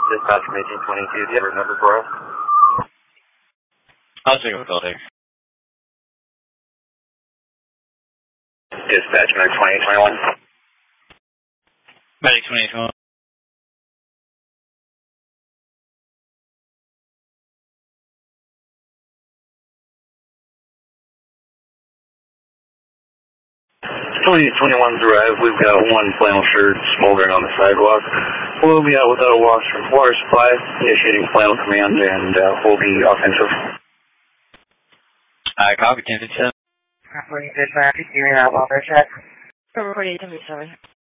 Dispatch from 1822. Do you have a number for us? I'll take a building. Dispatch Medic 2021. Medic 2021. One's arrived. We've got one flannel shirt smoldering on the sidewalk. We'll be out without a wash from water supply, initiating flannel command, and we'll be offensive. Copy, 1057. Operating dispatch, you have water check. Report 877.